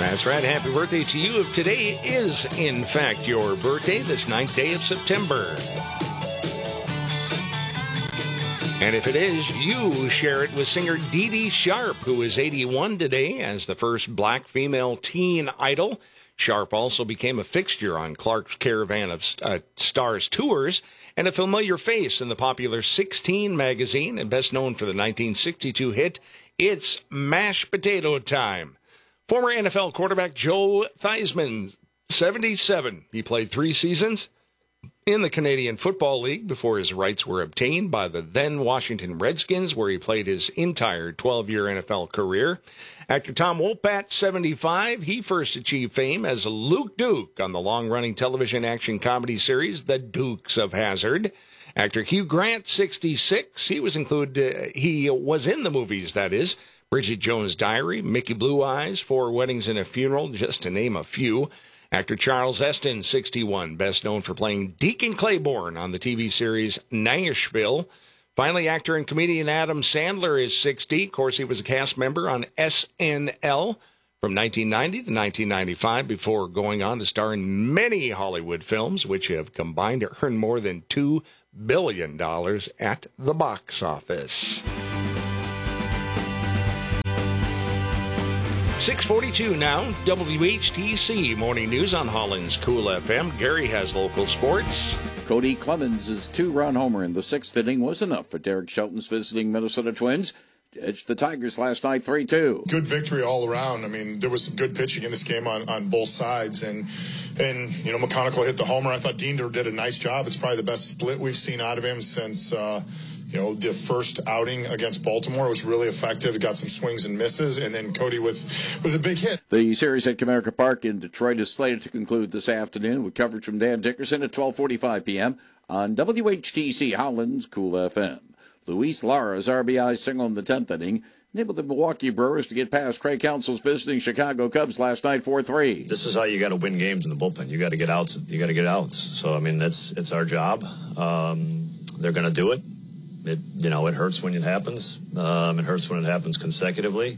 That's right. Happy birthday to you if today is, in fact, your birthday, this 9th day of September. And if it is, you share it with singer Dee Dee Sharp, who is 81 today as the first black female teen idol. Sharp also became a fixture on Clark's Caravan of Stars tours and a familiar face in the popular 16 magazine, and best known for the 1962 hit, It's Mashed Potato Time. Former NFL quarterback Joe Theismann, 77. He played 3 seasons in the Canadian Football League before his rights were obtained by the then Washington Redskins, where he played his entire 12-year NFL career. Actor Tom Wopat, 75, he first achieved fame as Luke Duke on the long-running television action comedy series The Dukes of Hazzard. Actor Hugh Grant, 66, he was in the movies, that is, Bridget Jones' Diary, Mickey Blue Eyes, 4 Weddings and a Funeral, just to name a few. Actor Charles Esten, 61, best known for playing Deacon Claiborne on the TV series Nashville. Finally, actor and comedian Adam Sandler is 60. Of course, he was a cast member on SNL from 1990 to 1995 before going on to star in many Hollywood films, which have combined to earn more than $2 billion at the box office. 6:42 now, WHTC Morning News on Holland's Cool FM. Gary has local sports. Cody Clemens' 2-run homer in the 6th inning was enough for Derek Shelton's visiting Minnesota Twins to edge the Tigers last night 3-2. Good victory all around. I mean, there was some good pitching in this game on both sides. And you know, McConaughey hit the homer. I thought Dean did a nice job. It's probably the best split we've seen out of him since the first outing against Baltimore. Was really effective. Got some swings and misses, and then Cody with a big hit. The series at Comerica Park in Detroit is slated to conclude this afternoon with coverage from Dan Dickerson at 12:45 p.m. on WHTC Holland's Cool FM. Luis Lara's RBI single in the 10th inning enabled the Milwaukee Brewers to get past Craig Counsell's visiting Chicago Cubs last night 4-3. This is how you got to win games in the bullpen. You got to get outs. You got to get outs. So I mean, it's our job. They're going to do it. It hurts when it happens. It hurts when it happens consecutively.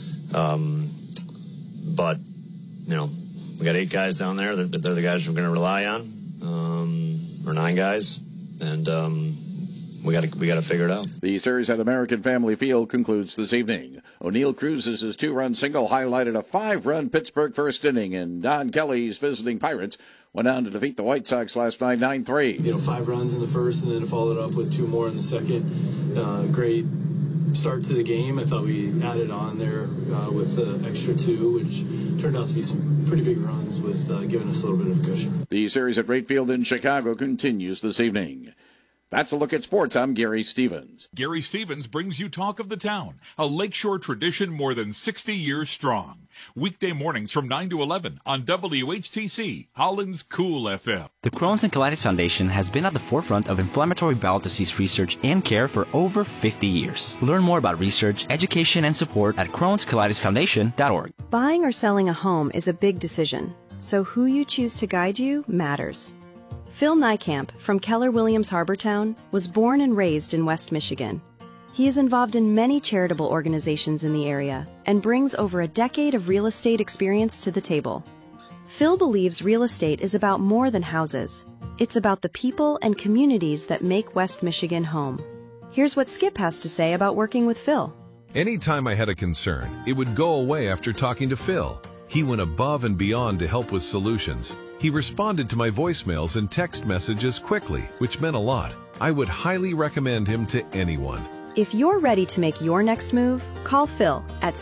But, we got 8 guys down there. They're the guys we're going to rely on, or 9 guys. And we got to figure it out. The series at American Family Field concludes this evening. O'Neill Cruz's 2-run single highlighted a 5-run Pittsburgh first inning, and Don Kelly's visiting Pirates went on to defeat the White Sox last night 9-3. 5 runs in the first and then followed up with 2 more in the second. Great start to the game. I thought we added on there with the extra 2, which turned out to be some pretty big runs with giving us a little bit of cushion. The series at Wright Field in Chicago continues this evening. That's a look at sports. I'm Gary Stevens. Gary Stevens brings you Talk of the Town, a lakeshore tradition more than 60 years strong. Weekday mornings from 9 to 11 on WHTC, Holland's Cool FM. The Crohn's and Colitis Foundation has been at the forefront of inflammatory bowel disease research and care for over 50 years. Learn more about research, education, and support at Crohn'sColitisFoundation.org. Buying or selling a home is a big decision, so who you choose to guide you matters. Phil Niekamp from Keller Williams Harbortown was born and raised in West Michigan. He is involved in many charitable organizations in the area and brings over a decade of real estate experience to the table. Phil believes real estate is about more than houses. It's about the people and communities that make West Michigan home. Here's what Skip has to say about working with Phil. Anytime I had a concern, it would go away after talking to Phil. He went above and beyond to help with solutions. He responded to my voicemails and text messages quickly, which meant a lot. I would highly recommend him to anyone. If you're ready to make your next move, call Phil at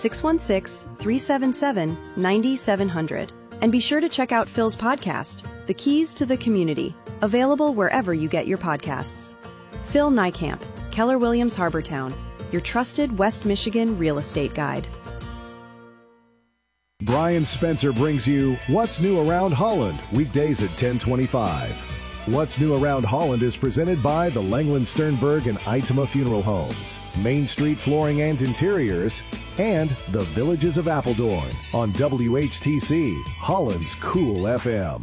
616-377-9700. And be sure to check out Phil's podcast, The Keys to the Community, available wherever you get your podcasts. Phil Niekamp, Keller Williams Harbortown, your trusted West Michigan real estate guide. Brian Spencer brings you What's New Around Holland, weekdays at 10:25. What's New Around Holland is presented by the Langland Sternberg and Itema Funeral Homes, Main Street Flooring and Interiors, and the Villages of Appledorn on WHTC, Holland's Cool FM.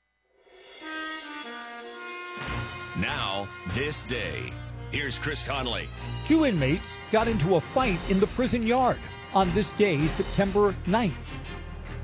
Now, this day. Here's Chris Connolly. 2 inmates got into a fight in the prison yard on this day, September 9th.